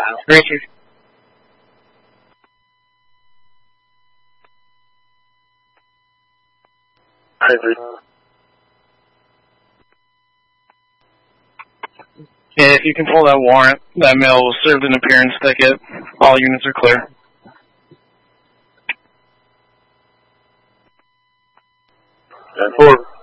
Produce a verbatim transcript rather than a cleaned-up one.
Richard. Yeah, if you can pull that warrant, that mail was served an appearance ticket. All units are clear. ten four.